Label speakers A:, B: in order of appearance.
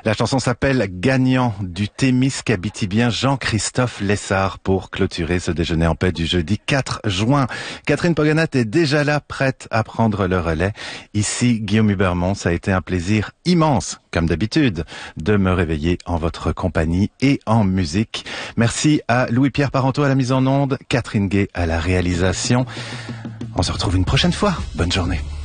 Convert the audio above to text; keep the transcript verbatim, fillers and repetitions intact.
A: La chanson s'appelle Gagnant du Thémis qu'habite bien Jean-Christophe Lessard pour clôturer ce déjeuner en paix du jeudi quatre juin. Catherine Poganat est déjà là, prête à prendre le relais. Ici, Guillaume Hubermont, ça a été un plaisir immense, comme d'habitude, de me réveiller en votre compagnie et en musique. Merci à Louis-Pierre Parenteau à la mise en onde, Catherine Gay à la réalisation. On se retrouve une prochaine fois. Bonne journée.